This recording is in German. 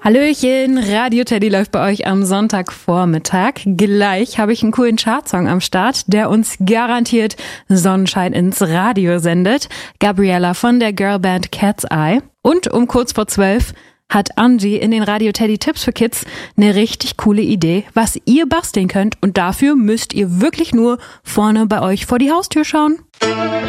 Hallöchen, Radio Teddy läuft bei euch am Sonntagvormittag. Gleich habe ich einen coolen Chartsong am Start, der uns garantiert Sonnenschein ins Radio sendet. Gabriella von der Girlband Cat's Eye. Und um kurz vor 12 hat Angie in den Radio Teddy Tipps für Kids eine richtig coole Idee, was ihr basteln könnt. Und dafür müsst ihr wirklich nur vorne bei euch vor die Haustür schauen.